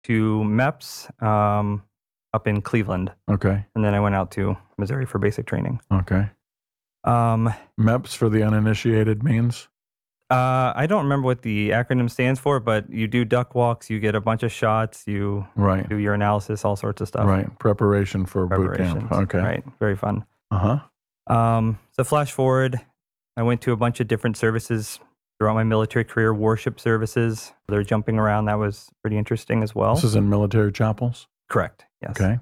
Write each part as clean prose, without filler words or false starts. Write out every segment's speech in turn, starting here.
to MEPS up in Cleveland. Okay. And then I went out to Missouri for basic training. Okay. MEPS for the uninitiated means? I don't remember what the acronym stands for, but you do duck walks, you get a bunch of shots, you do your analysis, all sorts of stuff. Right. Preparation for boot camp. Okay. Right. Very fun. Uh-huh. So flash forward, I went to a bunch of different services throughout my military career, worship services. They're jumping around. That was pretty interesting as well. This is in military chapels? Correct. Yes. Okay.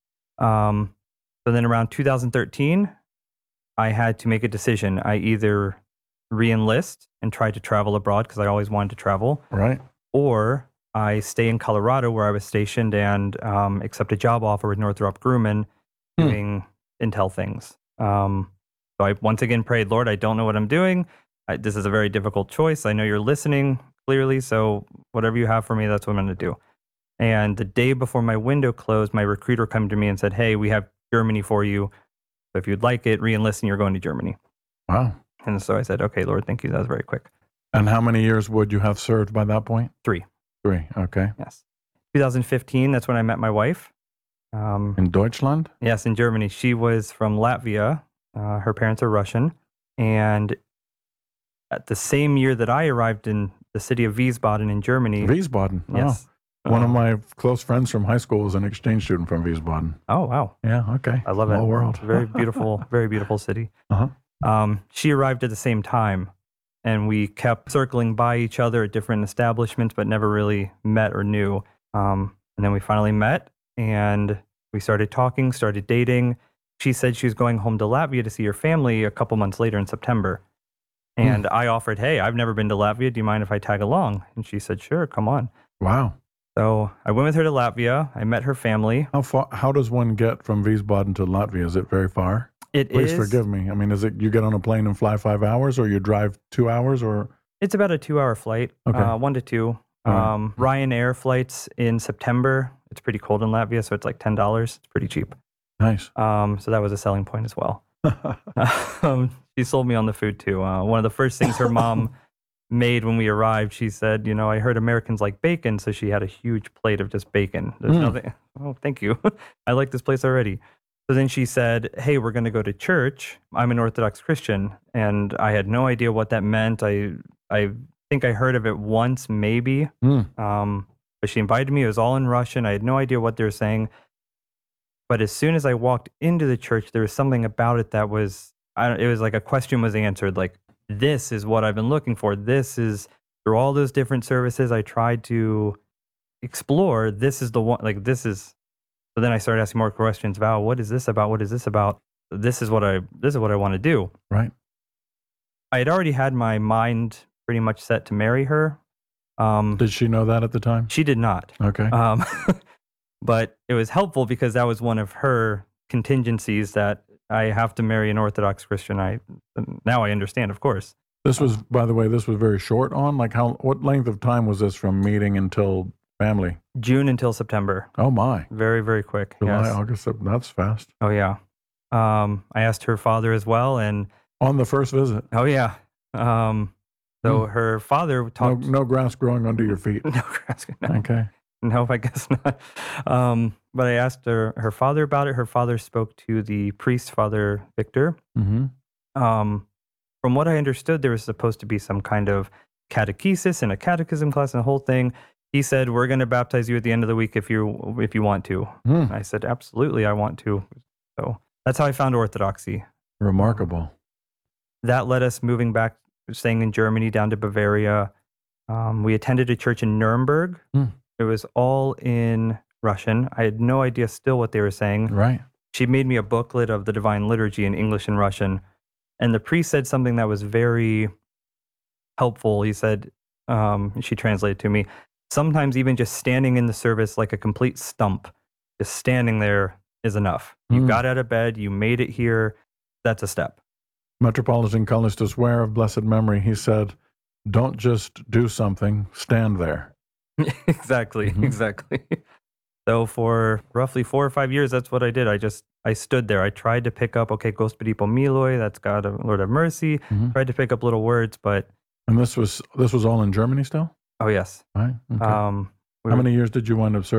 So then around 2013, I had to make a decision. I either re-enlist and try to travel abroad because I always wanted to travel. Right. Or I stay in Colorado where I was stationed and accept a job offer with Northrop Grumman doing intel things. So I once again prayed, Lord, I don't know what I'm doing. This is a very difficult choice. I know you're listening clearly, so whatever you have for me, that's what I'm going to do. And the day before my window closed, my recruiter came to me and said, hey, we have Germany for you. So if you'd like it, re-enlist and you're going to Germany. Wow. And so I said, okay, Lord, thank you. That was very quick. And how many years would you have served by that point? 3. 3, okay. Yes. 2015, that's when I met my wife. In Deutschland? Yes, in Germany. She was from Latvia. Her parents are Russian. And at the same year that I arrived in the city of Wiesbaden in Germany. Wiesbaden? Yes. One of my close friends from high school was an exchange student from Wiesbaden. Oh, wow. Yeah, okay. I love it. Small world. Very beautiful city. She arrived at the same time, and we kept circling by each other at different establishments, but never really met or knew. And then we finally met, and we started talking, started dating. She said she was going home to Latvia to see her family a couple months later in September. And I offered, hey, I've never been to Latvia. Do you mind if I tag along? And she said, sure, come on. Wow. So I went with her to Latvia. I met her family. How does one get from Wiesbaden to Latvia? Is it very far? Please forgive me. I mean, is it you get on a plane and fly 5 hours, or you drive 2 hours, or? It's about a 2-hour flight, 1 to 2. Ryanair flights in September. It's pretty cold in Latvia, so it's like $10. It's pretty cheap. Nice. So that was a selling point as well. She sold me on the food too. One of the first things her mom made when we arrived, she said, you know, I heard Americans like bacon, so she had a huge plate of just bacon. There's nothing. Oh, thank you. I like this place already. So then she said, hey, we're going to go to church. I'm an Orthodox Christian, and I had no idea what that meant. I think I heard of it once, maybe. But she invited me. It was all in Russian. I had no idea what they were saying. But as soon as I walked into the church, there was something about it that was, it was like a question was answered, like, this is what I've been looking for. This is, through all those different services I tried to explore, this is the one, like, this is. So then I started asking more questions. Val, what is this about? What is this about? This is what I want to do. Right. I had already had my mind pretty much set to marry her. Did she know that at the time? She did not. Okay. But it was helpful because that was one of her contingencies, that I have to marry an Orthodox Christian. Now I understand, of course. This was, by the way, this was very short on? Like what length of time was this from meeting until family? June until September. Oh my. Very, very quick. July, yes. August, that's fast. Oh yeah. I asked her father as well, and on the first visit. Oh yeah. So her father talked. No grass growing under your feet. No grass. No. Okay. No, I guess not. But I asked her father about it. Her father spoke to the priest, Father Victor. From what I understood, there was supposed to be some kind of catechesis and a catechism class and the whole thing. He said, we're going to baptize you at the end of the week if you want to. I said, absolutely, I want to. So that's how I found Orthodoxy. Remarkable. That led us moving back, staying in Germany, down to Bavaria. We attended a church in Nuremberg. It was all in Russian. I had no idea still what they were saying. Right. She made me a booklet of the Divine Liturgy in English and Russian. And the priest said something that was very helpful. He said, she translated to me, sometimes even just standing in the service like a complete stump, just standing there is enough. You got out of bed, you made it here, that's a step. Metropolitan Callistus Ware of blessed memory, he said, don't just do something, stand there. Exactly. So for roughly 4 or 5 years, that's what I did. I stood there. I tried to pick up, okay, Gospodi pomiloj, that's God, Lord have mercy. Tried to pick up little words, but. And this was all in Germany still? Oh, yes. Right. Okay. How many years did you wind up serving?